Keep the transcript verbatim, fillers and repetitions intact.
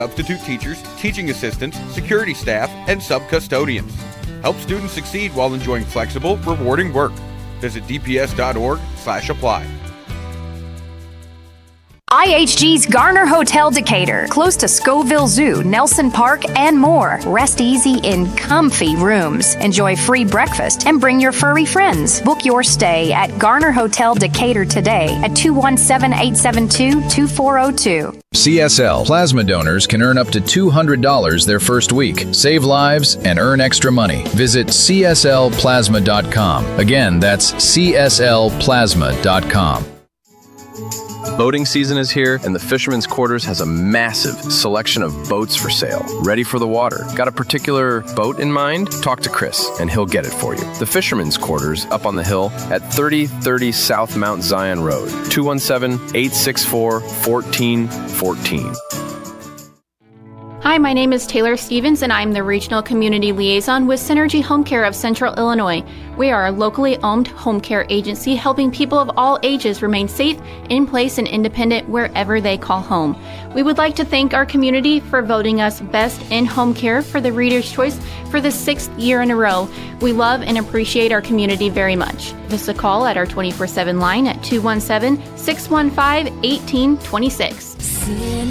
substitute teachers, teaching assistants, security staff, and sub-custodians. Help students succeed while enjoying flexible, rewarding work. Visit d p s dot org slash apply. I H G's Garner Hotel Decatur, close to Scoville Zoo, Nelson Park, and more. Rest easy in comfy rooms. Enjoy free breakfast and bring your furry friends. Book your stay at Garner Hotel Decatur today at two one seven, eight seven two, two four zero two. C S L plasma donors can earn up to two hundred dollars their first week, save lives, and earn extra money. Visit c s l plasma dot com. Again, that's c s l plasma dot com. Boating season is here, and the Fisherman's Quarters has a massive selection of boats for sale, ready for the water. Got a particular boat in mind? Talk to Chris, and he'll get it for you. The Fisherman's Quarters up on the hill at thirty thirty South Mount Zion Road, two one seven, eight six four, one four one four. Hi, my name is Taylor Stevens, and I'm the Regional Community Liaison with Synergy Home Care of Central Illinois. We are a locally owned home care agency helping people of all ages remain safe, in place, and independent wherever they call home. We would like to thank our community for voting us Best in Home Care for the Reader's Choice for the sixth year in a row. We love and appreciate our community very much. Give us a call at our twenty-four seven line at two one seven, six one five, one eight two six.